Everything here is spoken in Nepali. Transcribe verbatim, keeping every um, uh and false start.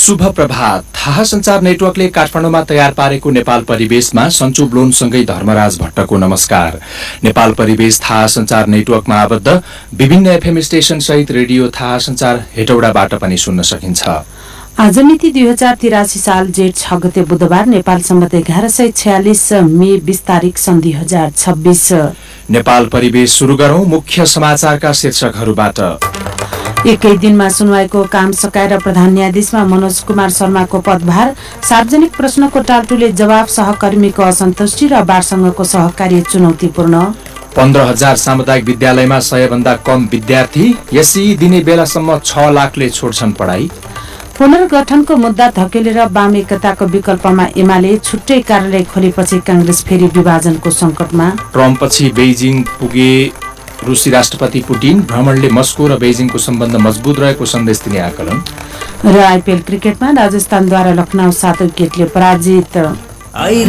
शुभ प्रभात। थाहा संचार नेटवर्कले काठमाडौँमा तयार पारेको नेपाल परिवेशमा सञ्चु ब्लोनसँगै धर्मराज भट्टको नमस्कार। नेपाल परिवेश थाहा संचार नेटवर्कमा आबद्ध विभिन्न एफएम स्टेशन सहित रेडियो थाहा संचार हेटौडाबाट पनि सुन्न सकिन्छ। आज मिति दुई हजार तिरासी साल जेठ छ गते बुधबार, नेपाल सम्मत एघार सय छयालिस मे बीस तारिक सन् दुई हजार छब्बीस। नेपाल परिवेश शुरू गरौं मुख्य समाचारका शीर्षकहरूबाट। एकै दिनमा सुनवाईको काम सकाएर प्रधान न्यायाधीशमा मनोज कुमार शर्माको पदभार, सार्वजनिक प्रश्नको टालटुले जवाब, सहकर्मीको असन्तुष्टि र बारसँगको सहकार्य चुनौतीपूर्ण। पन्ध्र हजार सामुदायिक विद्यालयमा सय भन्दा कम विद्यार्थी, यसै दिने बेलासम्म छ लाखले छोड्छन् पढाइ। पुनर्गठनको मुद्दा धकेलेर वाम एकताको विकल्पमा एमाले, छुट्टै कार्यालय खोलेपछि कांग्रेस फेरि विभाजनको संकटमा। ट्रम्पपछि बेइजिङ पुगे रुसी राष्ट्रपति पुटिन, भ्रमणले मस्को र बेइजिङको सम्बन्ध मजबुत रहेको सन्देश दिने आकलन। र आइपीएल क्रिकेटमा राजस्थानद्वारा लखनऊ सात विकेटले पराजित।